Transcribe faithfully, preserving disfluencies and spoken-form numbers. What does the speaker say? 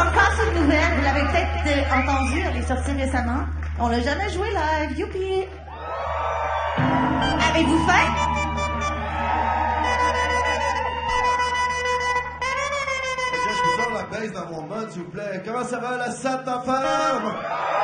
encore une nouvelle. Vous l'avez peut-être euh, entendu, elle est sortie récemment. On l'a jamais joué live. Youpi! Avez-vous faim? Je vous donne la baisse dans mon mode, s'il vous plaît. Comment ça va, la sainte femme?